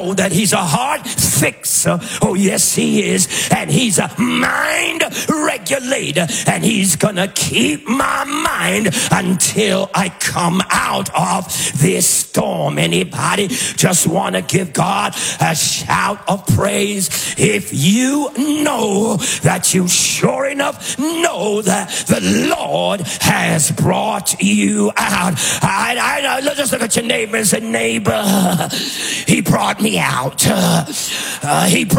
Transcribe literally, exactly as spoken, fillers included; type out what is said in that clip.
know that he's a heart fixer. Oh, yes, he is. And he's a mind regulator. And he's going to keep my mind until I come out of this storm. Anybody just want to give God a shout of praise? If you know that you sure enough know that the Lord has brought you out. I, I, I just look at your neighbor and say, neighbor, he brought me out. Uh, he